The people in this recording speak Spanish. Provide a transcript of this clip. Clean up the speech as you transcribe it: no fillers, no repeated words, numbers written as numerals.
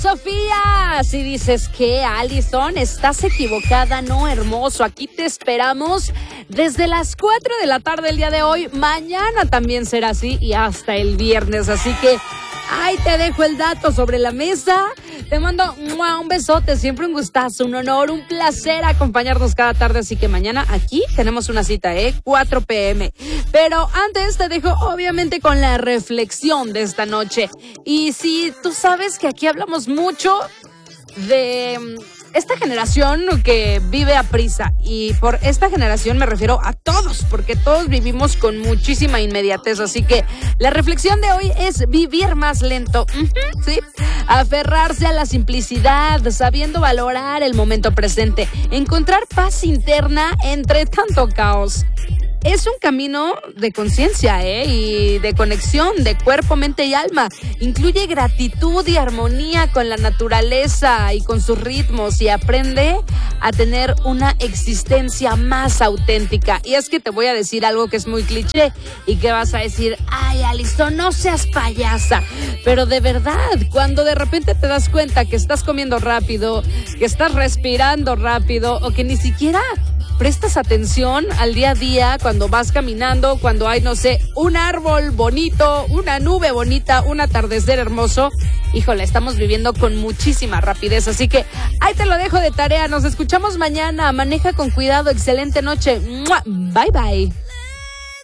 Sofía, si dices que Alison, estás equivocada, no, hermoso. Aquí te esperamos desde las 4 de la tarde el día de hoy. Mañana también será así y hasta el viernes. Así que ahí te dejo el dato sobre la mesa. Te mando un besote, siempre un gustazo, un honor, un placer acompañarnos cada tarde. Así que mañana aquí tenemos una cita, 4 p.m. Pero antes te dejo obviamente con la reflexión de esta noche. Y si tú sabes que aquí hablamos mucho de esta generación que vive a prisa, y por esta generación me refiero a todos, porque todos vivimos con muchísima inmediatez, así que la reflexión de hoy es vivir más lento, ¿sí? Aferrarse a la simplicidad, sabiendo valorar el momento presente, encontrar paz interna entre tanto caos. Es un camino de conciencia, y de conexión de cuerpo, mente y alma. Incluye gratitud y armonía con la naturaleza y con sus ritmos, y aprende a tener una existencia más auténtica. Y es que te voy a decir algo que es muy cliché y que vas a decir, ay, Alison, no seas payasa. Pero de verdad, cuando de repente te das cuenta que estás comiendo rápido, que estás respirando rápido, o que ni siquiera prestas atención al día a día cuando vas caminando, cuando hay, no sé, un árbol bonito, una nube bonita, un atardecer hermoso. Híjole, estamos viviendo con muchísima rapidez, así que ahí te lo dejo de tarea. Nos escuchamos mañana. Maneja con cuidado. Excelente noche. ¡Mua! Bye, bye.